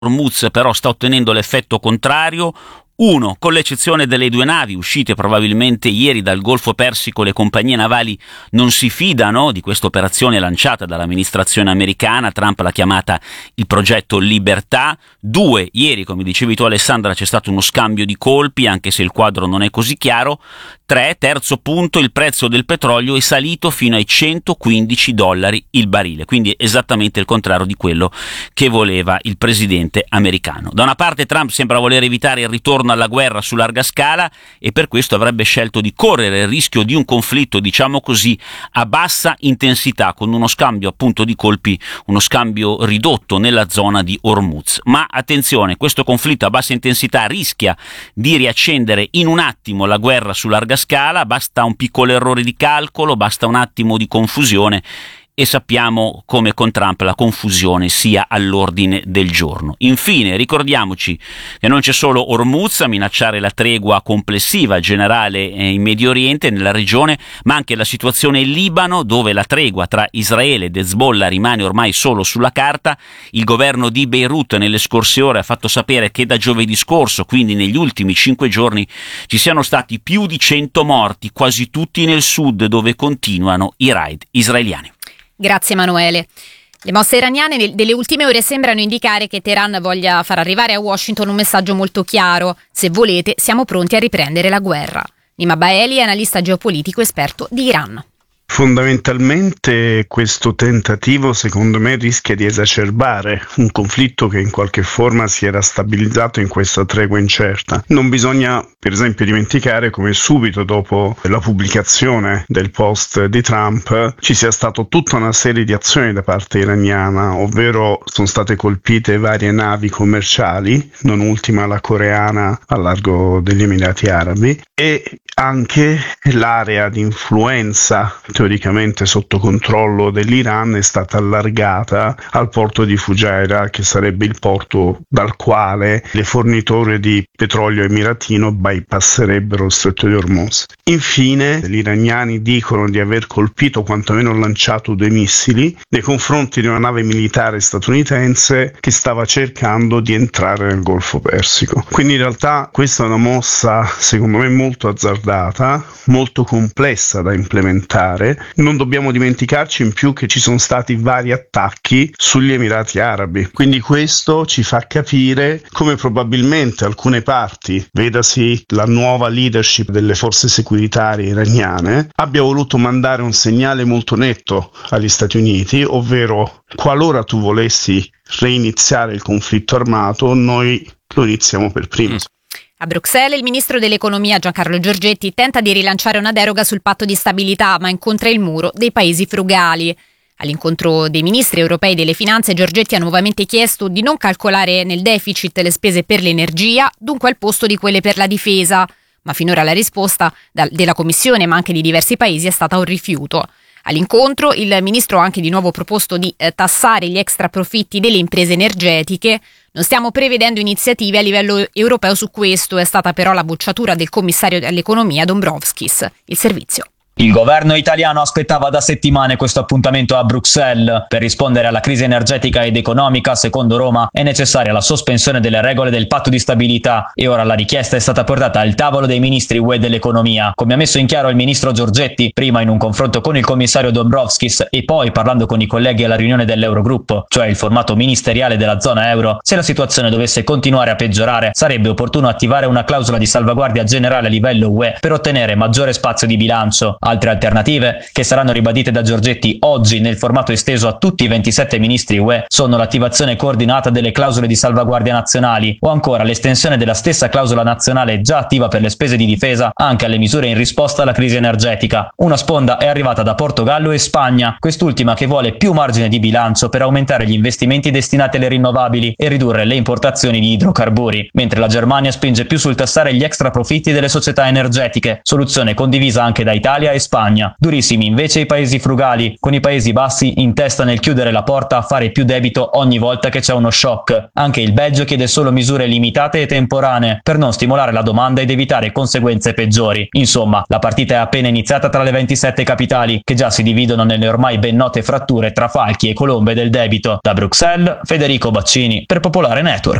Hormuz però sta ottenendo l'effetto contrario. Uno, con l'eccezione delle 2 navi uscite probabilmente ieri dal Golfo Persico, le compagnie navali non si fidano di questa operazione lanciata dall'amministrazione americana. Trump l'ha chiamata il progetto Libertà. 2, ieri, come dicevi tu Alessandra, c'è stato uno scambio di colpi, anche se il quadro non è così chiaro. 3, terzo punto, il prezzo del petrolio è salito fino ai $115 il barile, quindi esattamente il contrario di quello che voleva il presidente americano. Da una parte Trump sembra voler evitare il ritorno alla guerra su larga scala e per questo avrebbe scelto di correre il rischio di un conflitto, diciamo così, a bassa intensità, con uno scambio appunto di colpi, uno scambio ridotto nella zona di Hormuz. Ma attenzione, questo conflitto a bassa intensità rischia di riaccendere in un attimo la guerra su larga scala, basta un piccolo errore di calcolo, basta un attimo di confusione e sappiamo come con Trump la confusione sia all'ordine del giorno. Infine ricordiamoci che non c'è solo Hormuz a minacciare la tregua complessiva generale in Medio Oriente, nella regione, ma anche la situazione in Libano, dove la tregua tra Israele ed Hezbollah rimane ormai solo sulla carta. Il governo di Beirut nelle scorse ore ha fatto sapere che da giovedì scorso, quindi negli ultimi 5 giorni, ci siano stati più di 100 morti, quasi tutti nel sud, dove continuano i raid israeliani. Grazie Emanuele. Le mosse iraniane delle ultime ore sembrano indicare che Teheran voglia far arrivare a Washington un messaggio molto chiaro: se volete, siamo pronti a riprendere la guerra. Nima Baeli è analista geopolitico esperto di Iran. Fondamentalmente questo tentativo secondo me rischia di esacerbare un conflitto che in qualche forma si era stabilizzato in questa tregua incerta. Non bisogna per esempio dimenticare come subito dopo la pubblicazione del post di Trump ci sia stata tutta una serie di azioni da parte iraniana, ovvero sono state colpite varie navi commerciali, non ultima la coreana al largo degli Emirati Arabi, e anche l'area di influenza teoricamente sotto controllo dell'Iran è stata allargata al porto di Fujairah, che sarebbe il porto dal quale le fornitori di petrolio emiratino bypasserebbero il stretto di Hormuz. Infine, gli iraniani dicono di aver colpito, quantomeno lanciato, 2 missili nei confronti di una nave militare statunitense che stava cercando di entrare nel Golfo Persico. Quindi in realtà questa è una mossa secondo me molto azzardata, molto complessa da implementare. Non dobbiamo dimenticarci in più che ci sono stati vari attacchi sugli Emirati Arabi, quindi questo ci fa capire come probabilmente alcune parti, vedasi la nuova leadership delle forze securitarie iraniane, abbia voluto mandare un segnale molto netto agli Stati Uniti, ovvero qualora tu volessi reiniziare il conflitto armato, noi lo iniziamo per primo. A Bruxelles il ministro dell'economia Giancarlo Giorgetti tenta di rilanciare una deroga sul patto di stabilità, ma incontra il muro dei paesi frugali. All'incontro dei ministri europei delle finanze, Giorgetti ha nuovamente chiesto di non calcolare nel deficit le spese per l'energia, dunque al posto di quelle per la difesa, ma finora la risposta della Commissione, ma anche di diversi paesi, è stata un rifiuto. All'incontro il ministro ha anche di nuovo proposto di tassare gli extra profitti delle imprese energetiche. Non stiamo prevedendo iniziative a livello europeo su questo, è stata però la bocciatura del commissario all'economia Dombrovskis. Il servizio. Il governo italiano aspettava da settimane questo appuntamento a Bruxelles. Per rispondere alla crisi energetica ed economica, secondo Roma, è necessaria la sospensione delle regole del patto di stabilità e ora la richiesta è stata portata al tavolo dei ministri UE dell'economia. Come ha messo in chiaro il ministro Giorgetti, prima in un confronto con il commissario Dombrovskis e poi parlando con i colleghi alla riunione dell'Eurogruppo, cioè il formato ministeriale della zona euro, se la situazione dovesse continuare a peggiorare, sarebbe opportuno attivare una clausola di salvaguardia generale a livello UE per ottenere maggiore spazio di bilancio. Altre alternative, che saranno ribadite da Giorgetti oggi nel formato esteso a tutti i 27 ministri UE, sono l'attivazione coordinata delle clausole di salvaguardia nazionali o ancora l'estensione della stessa clausola nazionale già attiva per le spese di difesa anche alle misure in risposta alla crisi energetica. Una sponda è arrivata da Portogallo e Spagna, quest'ultima che vuole più margine di bilancio per aumentare gli investimenti destinati alle rinnovabili e ridurre le importazioni di idrocarburi, mentre la Germania spinge più sul tassare gli extra profitti delle società energetiche, soluzione condivisa anche da Italia Italia e Spagna. Durissimi invece i paesi frugali, con i Paesi Bassi in testa nel chiudere la porta a fare più debito ogni volta che c'è uno shock. Anche il Belgio chiede solo misure limitate e temporanee per non stimolare la domanda ed evitare conseguenze peggiori. Insomma, la partita è appena iniziata tra le 27 capitali, che già si dividono nelle ormai ben note fratture tra falchi e colombe del debito. Da Bruxelles, Federico Baccini per Popolare Network.